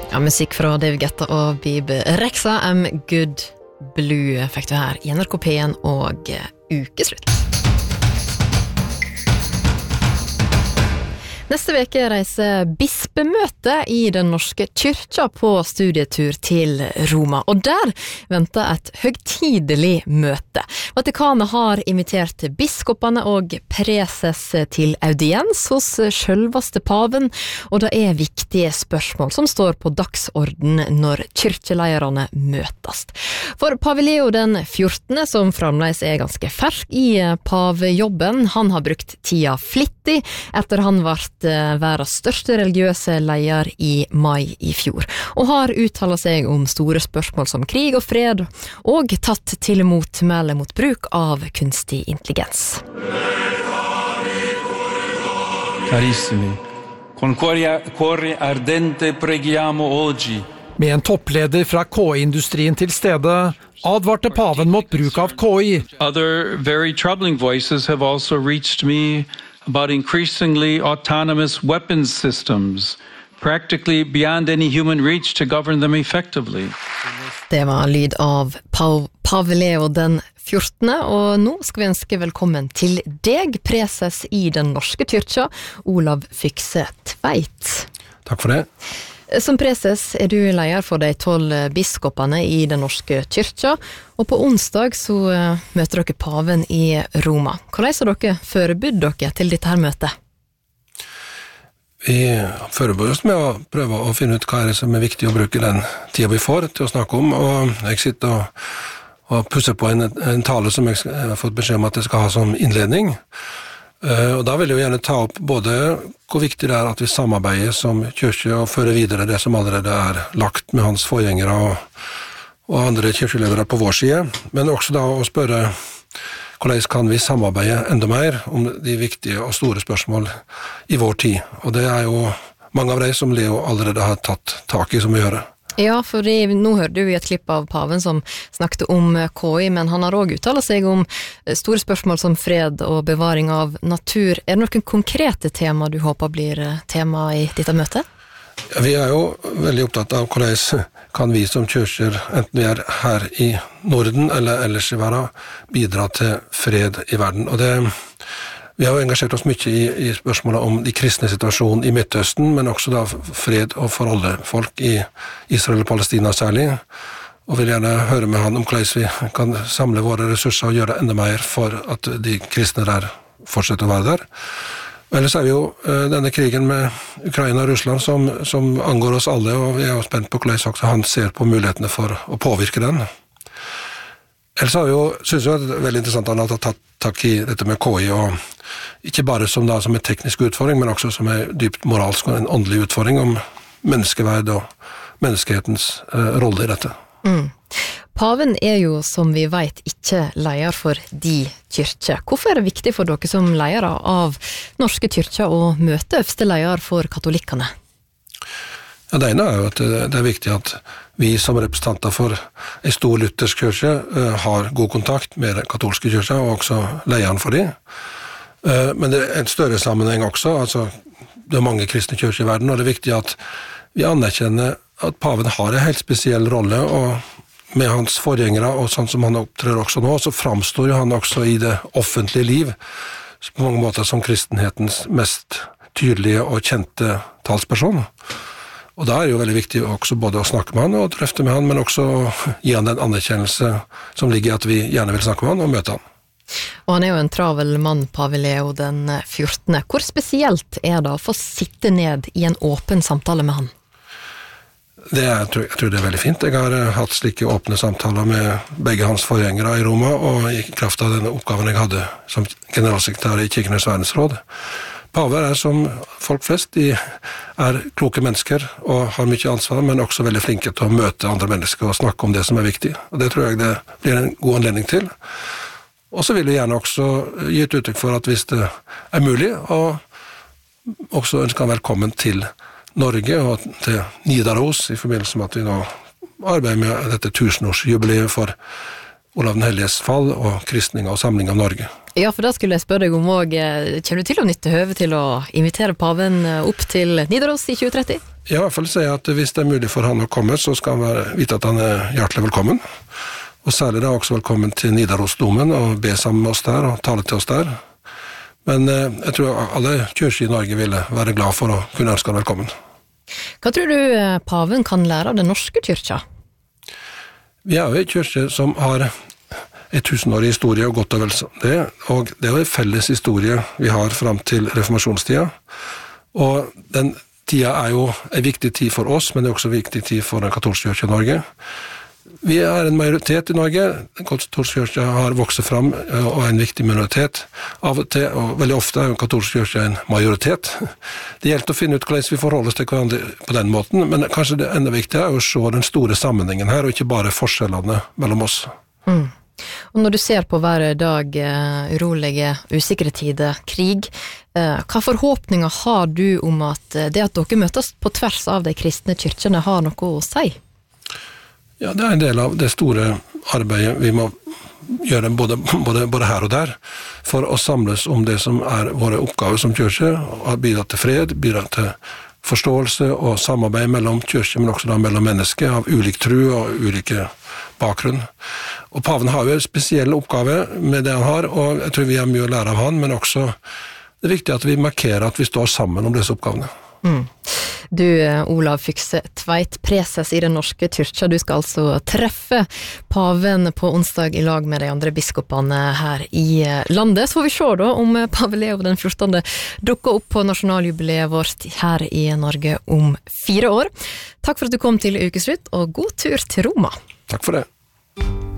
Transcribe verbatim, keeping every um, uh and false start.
Ja, musikk fra David Guetta og Bibi Rexha, I'm Good Blue fikk du her i N R K P en og ukeslutt. Neste veke reiser bispemøte i den norske kyrkja på studietur til Roma, og der venter et høgtidelig møte. Vatikanet har invitert biskopene og preses til audiens hos selveste paven, og det er viktige spørsmål som står på dagsorden når kyrkjeleierne møtes. For pave Leo den fjortende, som fremdeles er ganske fersk i pavejobben, han har brukt tida flittig etter han vart verdens største religiøse leder i mai i fjor, og har uttalt seg om store spørsmål som krig og fred, og tatt til motmæle mot bruk av kunstig intelligens. Carissimi, con cuore ardente preghiamo oggi. Med en toppleder fra K I-industrien til stede, advarte paven mot bruk av K I. Other very troubling voices have also reached me about increasingly autonomous weapons systems, practically beyond any human reach to govern them effectively. Det var lyd av pave Leo den fjortende, og nå skal vi ønske velkommen til deg, preses i den norske kyrkja, Olav Fykse Tveit. Takk for det. Som preses er du leder for de tolv biskopene i den norske kyrkja, og på onsdag så møter dere paven i Roma. Hvordan har dere forberedt dere til dette her møtet? Vi forbereder oss med å prøve å finne ut hva er det som er viktig å bruke den tida vi får til å snakke om, og jeg sitter og, og pusser på en, en tale som jeg har fått beskjed om at jeg skal ha som innledning. Uh, og da vil jeg jo gjerne ta opp både hvor viktig det er at vi samarbeider som kyrkje og fører videre det som allerede er lagt med hans forgjengere og, og andre kyrkjeledere på vår side, men også da å spørre hvordan kan vi samarbeide enda mer om de viktige og store spørsmål i vår tid. Og det er jo mange av de som Leo allerede har tatt tak i som vi gjør. Ja, for nå hørte vi et klipp av paven som snakket om K I, men han har også uttalt seg om store spørsmål som fred og bevaring av natur. Er det noen konkrete tema du håper blir tema i dette møtet? Ja, vi er jo veldig opptatt av hvordan kan vi som kyrkjer, enten vi er her i Norden eller ellers i verden, bidra til fred i verden. Og det Vi har engasjert oss mye i, i spørsmålet om de kristne situasjonen i Midtøsten, men også da fred og for alle folk i Israel og Palestina særlig. Og vil gjerne høre med han om hvordan vi kan samle våre ressurser og gjøre enda mer for at de kristne der fortsetter å være der. Og ellers er vi jo uh, denne krigen med Ukraina og Russland som, som angår oss alle, og vi er jo spent på hvordan også han ser på mulighetene for å påvirke den. Ellers har vi jo, synes jeg det er veldig interessant at han har tatt takk i dette med K I, og ikke bare som, da, som en teknisk utfordring, men også som en dypt moralsk og en åndelig utfordring om menneskeverd og menneskehetens uh, rolle i dette. Mm. Paven er jo, som vi vet, ikke leder for de kyrkje. Hvorfor er det viktig for dere som ledere av norske kyrkjer å møte øverste leder for katolikkene? Ja, det ene er jo at det er viktig at vi som representanter for en stor luthersk kyrkje uh, har god kontakt med den katolske kyrkja, og også lederen for de. Uh, men det er en større sammenheng også, altså det er mange kristne kyrkjer i verden, og det er viktig at vi anerkjenner at paven har en helt spesiell rolle, og med hans forgjengere, og sånn som han opptrer også nå, så framstår jo han også i det offentlige liv, på mange måter som kristenhetens mest tydelige og kjente talsperson. Og da er det jo veldig viktig også både å snakke med han og drøfte med han, men også gi han den anerkjennelse som ligger i at vi gjerne vil snakke med han og møte han. Og han er jo en travel mann, pave Leo den fjortende. Hvor spesielt er det å få sitte ned i en åpen samtale med han? Det er, jeg, tror, jeg tror det er veldig fint. Jeg har hatt slike åpne samtaler med begge hans forgjengere i Roma, og i kraft av denne oppgaven jeg hadde som generalsekretær i Kirkenes verdensråd. Paver er som folk flest, de er kloke mennesker og har mye ansvar, men også veldig flinke til å møte andre mennesker og snakke om det som er viktig. Og det tror jeg det blir en god anledning til. Og så vil vi gjerne også gi et uttrykk for at hvis det er mulig, og også ønske han velkommen til Norge og til Nidaros i forbindelse med at vi nå arbeider med dette tusenårsjubileet for Olav den Helliges fall og kristning og samling av Norge. Ja, for da skulle jeg spørre deg om også, kommer du til å nytte høve til å invitere paven opp til Nidaros i tjue tretti? I hvert fall sier jeg at hvis det er mulig for han å komme, så skal han være, vite at han er hjertelig velkommen. Og særlig da også velkommen til Nidarosdomen og be sammen med oss der og tale til oss der. Men eh, jeg tror alle kirker i Norge ville være glad for å kunne ønske han velkommen. Hva tror du paven kan lære av den norske kyrkja? Vi er jo en kirke som har et tusenårig historie og godt og vel det, og det er jo en felles historie vi har frem til reformasjonstida. Og den tida er jo en viktig tid for oss, men det er også en viktig tid for den katolske kirke i Norge. Vi er en majoritet i Norge, den katolske kirke har vokset fram og er en viktig minoritet. Av og til, og veldig ofte er den katolske kirke en majoritet. Det gjelder å finne ut hvordan vi forholder oss til hverandre på den måten, men kanskje det enda viktigere er å se den store sammenhengen her, og ikke bare forskjellene mellom oss. Mm. Og når du ser på hver dag uh, urolige, usikre tider, krig, uh, hva forhåpninger har du om at uh, det at dere møtes på tvers av de kristne kyrkjene har noe å si? Ja, det er en del av det store arbeidet vi må gjøre både, både, både her og der, for å samles om det som er våre oppgaver som kyrkje, og bidra til fred, bidra til forståelse og samarbeid mellom kyrkje, men også da mellom mennesker av ulik tro og ulike bakgrunn. Og paven har jo en spesiell oppgave med det han har, og jeg tror vi har mye å lære av han, men også det er viktig at vi markerer at vi står sammen om disse oppgavene. Mm. Du, Olav Fykse Tveit, preses i den norske kyrkja, du skal altså treffe paven på onsdag i lag med de andre biskopene her i landet. Så får vi se da om pave Leo den fjortende dukker opp på nasjonaljubileet vårt her i Norge om fire år. Takk for at du kom til Ukeslutt, og god tur til Roma. Takk for det.